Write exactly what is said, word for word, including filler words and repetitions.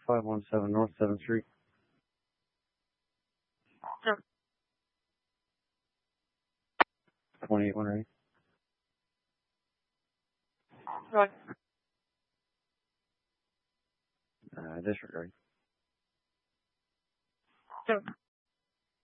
five one seven North seventh Street. Sure. twenty-eight one eight. Right. Uh, disregard. Sure.